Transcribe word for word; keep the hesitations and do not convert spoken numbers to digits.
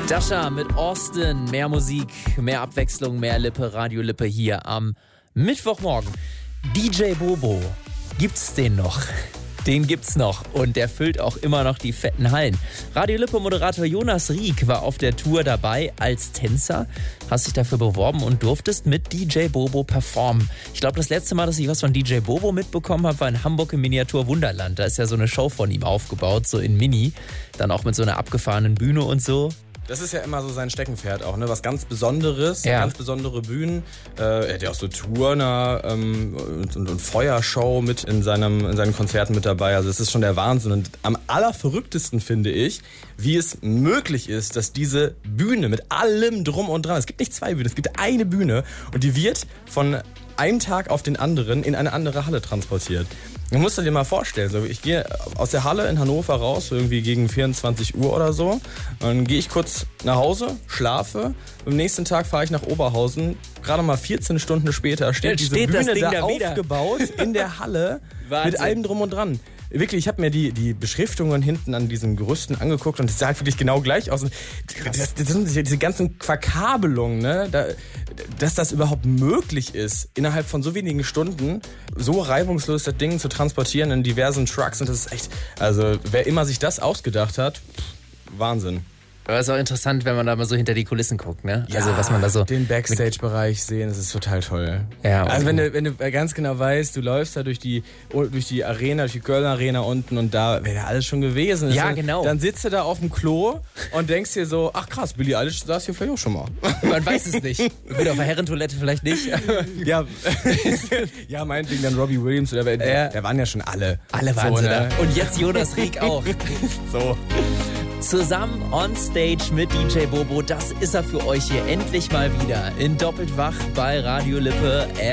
Dasha mit Austin. Mehr Musik, mehr Abwechslung, mehr Lippe, Radio Lippe hier am Mittwochmorgen. D J Bobo, gibt's den noch? Den gibt's noch und der füllt auch immer noch die fetten Hallen. Radio Lippe-Moderator Jonas Rieck war auf der Tour dabei als Tänzer, hast dich dafür beworben und durftest mit D J Bobo performen. Ich glaube, das letzte Mal, dass ich was von D J Bobo mitbekommen habe, war in Hamburg im Miniatur Wunderland. Da ist ja so eine Show von ihm aufgebaut, so in Mini. Dann auch mit so einer abgefahrenen Bühne und so. Das ist ja immer so sein Steckenpferd auch, ne? Was ganz Besonderes, ja. ganz besondere Bühnen. Äh, er hat ja auch so Turner ähm, und, und, und Feuershow mit in, seinem, in seinen Konzerten mit dabei. Also das ist schon der Wahnsinn. Und am allerverrücktesten finde ich, wie es möglich ist, dass diese Bühne mit allem drum und dran, es gibt nicht zwei Bühnen, es gibt eine Bühne und die wird von einem Tag auf den anderen in eine andere Halle transportiert. Du musst dir mal vorstellen, so, ich gehe aus der Halle in Hannover raus, so irgendwie gegen vierundzwanzig Uhr oder so. Dann gehe ich kurz nach Hause, schlafe. Am nächsten Tag fahre ich nach Oberhausen. Gerade mal vierzehn Stunden später steht Jetzt diese steht Bühne das Ding da, da aufgebaut in der Halle mit allem drum und dran. Wirklich, ich habe mir die, die Beschriftungen hinten an diesen Gerüsten angeguckt und es sah halt wirklich genau gleich aus. Das, das sind diese ganzen Verkabelungen, ne? Da, dass das überhaupt möglich ist, innerhalb von so wenigen Stunden so reibungslos das Ding zu transportieren in diversen Trucks. Und das ist echt, also wer immer sich das ausgedacht hat, pff, Wahnsinn. Aber es ist auch interessant, wenn man da mal so hinter die Kulissen guckt, ne? Ja, also was man da so den Backstage-Bereich sehen, das ist total toll. Ja, also wenn du, wenn du ganz genau weißt, du läufst da durch die, durch die Arena, durch die Kölner Arena unten und da wäre ja alles schon gewesen. Ja, dann, genau. Dann sitzt du da auf dem Klo und denkst dir so, ach krass, Billie Eilish saß hier vielleicht auch schon mal. Man weiß es nicht. Gut, auf der Herrentoilette vielleicht nicht. ja, ja, meinetwegen dann Robbie Williams oder wer, ja. da waren ja schon alle. Alle waren so, sie ne? da. Und jetzt Jonas Rieck auch. So. Zusammen on stage mit D J Bobo, das ist er für euch hier endlich mal wieder in Doppelt wach bei Radio Lippe.